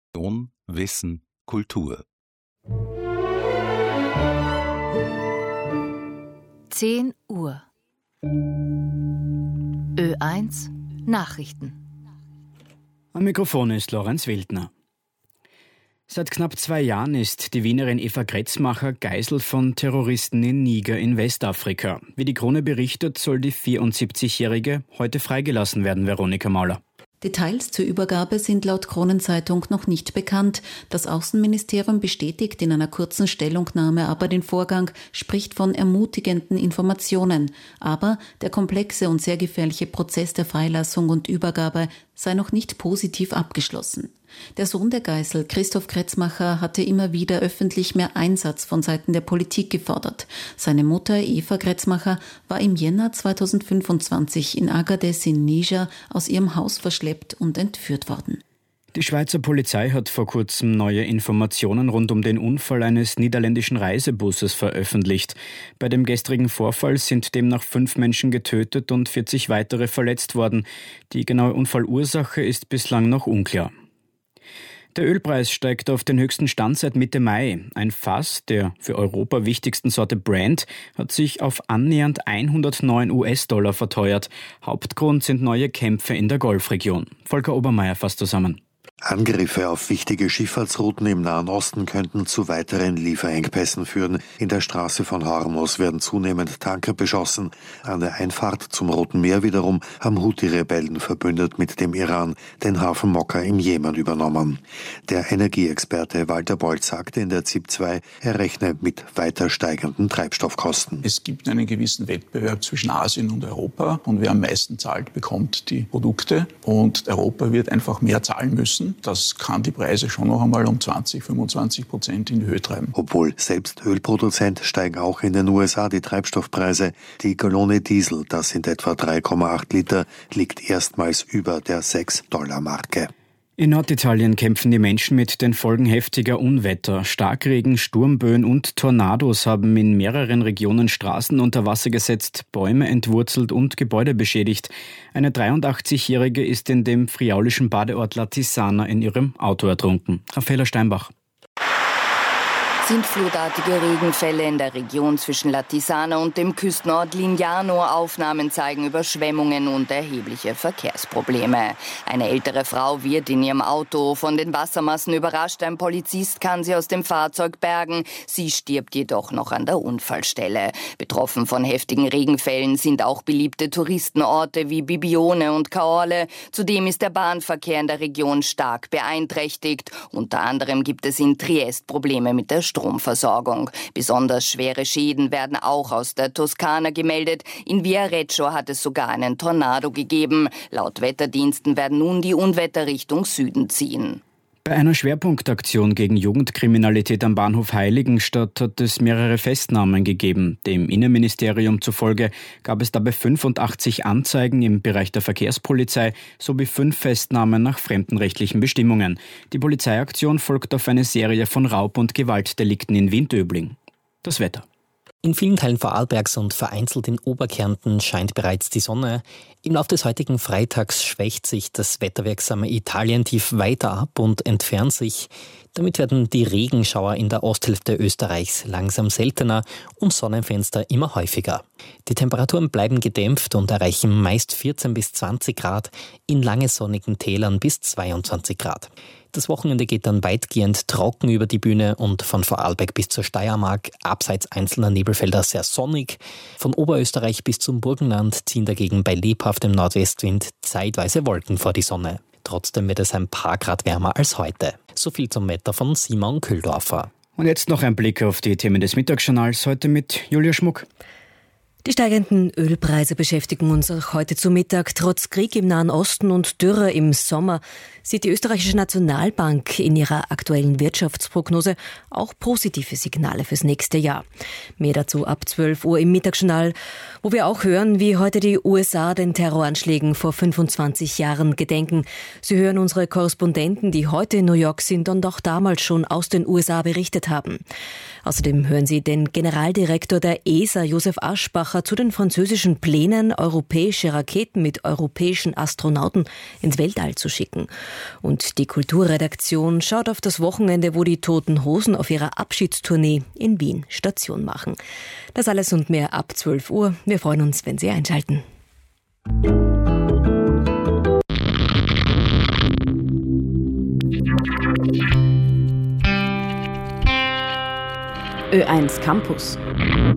Wissen, Kultur. 10 Uhr. Ö1 Nachrichten. Am Mikrofon ist Lorenz Wildner. Seit knapp 2 Jahren ist die Wienerin Eva Kretzmacher Geisel von Terroristen in Niger in Westafrika. Wie die Krone berichtet, soll die 74-Jährige heute freigelassen werden, Veronika Mauler. Details zur Übergabe sind laut Kronenzeitung noch nicht bekannt. Das Außenministerium bestätigt in einer kurzen Stellungnahme aber den Vorgang, spricht von ermutigenden Informationen. Aber der komplexe und sehr gefährliche Prozess der Freilassung und Übergabe sei noch nicht positiv abgeschlossen. Der Sohn der Geisel, Christoph Kretzmacher, hatte immer wieder öffentlich mehr Einsatz von Seiten der Politik gefordert. Seine Mutter Eva Kretzmacher war im Jänner 2025 in Agadez in Niger aus ihrem Haus verschleppt und entführt worden. Die Schweizer Polizei hat vor kurzem neue Informationen rund um den Unfall eines niederländischen Reisebusses veröffentlicht. Bei dem gestrigen Vorfall sind demnach 5 Menschen getötet und 40 weitere verletzt worden. Die genaue Unfallursache ist bislang noch unklar. Der Ölpreis steigt auf den höchsten Stand seit Mitte Mai. Ein Fass der für Europa wichtigsten Sorte Brent hat sich auf annähernd 109 US-Dollar verteuert. Hauptgrund sind neue Kämpfe in der Golfregion. Volker Obermeier fasst zusammen. Angriffe auf wichtige Schifffahrtsrouten im Nahen Osten könnten zu weiteren Lieferengpässen führen. In der Straße von Hormuz werden zunehmend Tanker beschossen. An der Einfahrt zum Roten Meer wiederum haben Houthi-Rebellen verbündet mit dem Iran den Hafen Mokka im Jemen übernommen. Der Energieexperte Walter Bolt sagte in der ZIP 2, er rechne mit weiter steigenden Treibstoffkosten. Es gibt einen gewissen Wettbewerb zwischen Asien und Europa und wer am meisten zahlt, bekommt die Produkte und Europa wird einfach mehr zahlen müssen. Das kann die Preise schon noch einmal um 20-25% in die Höhe treiben. Obwohl selbst Ölproduzent steigen auch in den USA die Treibstoffpreise. Die Gallone Diesel, das sind etwa 3,8 Liter, liegt erstmals über der $6-Marke. In Norditalien kämpfen die Menschen mit den Folgen heftiger Unwetter. Starkregen, Sturmböen und Tornados haben in mehreren Regionen Straßen unter Wasser gesetzt, Bäume entwurzelt und Gebäude beschädigt. Eine 83-Jährige ist in dem friaulischen Badeort Latisana in ihrem Auto ertrunken. Raffaella Steinbach. Sind flutartige Regenfälle in der Region zwischen Latisana und dem Küstenort Lignano. Aufnahmen zeigen Überschwemmungen und erhebliche Verkehrsprobleme. Eine ältere Frau wird in ihrem Auto von den Wassermassen überrascht. Ein Polizist kann sie aus dem Fahrzeug bergen. Sie stirbt jedoch noch an der Unfallstelle. Betroffen von heftigen Regenfällen sind auch beliebte Touristenorte wie Bibione und Caorle. Zudem ist der Bahnverkehr in der Region stark beeinträchtigt. Unter anderem gibt es in Triest Probleme mit der Stromversorgung. Besonders schwere Schäden werden auch aus der Toskana gemeldet. In Viareggio hat es sogar einen Tornado gegeben. Laut Wetterdiensten werden nun die Unwetter Richtung Süden ziehen. Bei einer Schwerpunktaktion gegen Jugendkriminalität am Bahnhof Heiligenstadt hat es mehrere Festnahmen gegeben. Dem Innenministerium zufolge gab es dabei 85 Anzeigen im Bereich der Verkehrspolizei sowie 5 Festnahmen nach fremdenrechtlichen Bestimmungen. Die Polizeiaktion folgt auf eine Serie von Raub- und Gewaltdelikten in Wien-Döbling. Das Wetter. In vielen Teilen Vorarlbergs und vereinzelt in Oberkärnten scheint bereits die Sonne. Im Laufe des heutigen Freitags schwächt sich das wetterwirksame Italientief weiter ab und entfernt sich. Damit werden die Regenschauer in der Osthälfte Österreichs langsam seltener und Sonnenfenster immer häufiger. Die Temperaturen bleiben gedämpft und erreichen meist 14 bis 20 Grad, in lange sonnigen Tälern bis 22 Grad. Das Wochenende geht dann weitgehend trocken über die Bühne und von Vorarlberg bis zur Steiermark, abseits einzelner Nebelfelder sehr sonnig. Von Oberösterreich bis zum Burgenland ziehen dagegen bei lebhaftem Nordwestwind zeitweise Wolken vor die Sonne. Trotzdem wird es ein paar Grad wärmer als heute. So viel zum Wetter von Simon Kühldorfer. Und jetzt noch ein Blick auf die Themen des Mittagsjournals, heute mit Julia Schmuck. Die steigenden Ölpreise beschäftigen uns auch heute zu Mittag. Trotz Krieg im Nahen Osten und Dürre im Sommer sieht die österreichische Nationalbank in ihrer aktuellen Wirtschaftsprognose auch positive Signale fürs nächste Jahr. Mehr dazu ab 12 Uhr im Mittagsjournal, wo wir auch hören, wie heute die USA den Terroranschlägen vor 25 Jahren gedenken. Sie hören unsere Korrespondenten, die heute in New York sind und auch damals schon aus den USA berichtet haben. Außerdem hören Sie den Generaldirektor der ESA, Josef Aschbacher, extra zu den französischen Plänen, europäische Raketen mit europäischen Astronauten ins Weltall zu schicken. Und die Kulturredaktion schaut auf das Wochenende, wo die Toten Hosen auf ihrer Abschiedstournee in Wien Station machen. Das alles und mehr ab 12 Uhr. Wir freuen uns, wenn Sie einschalten. Ö1 Campus.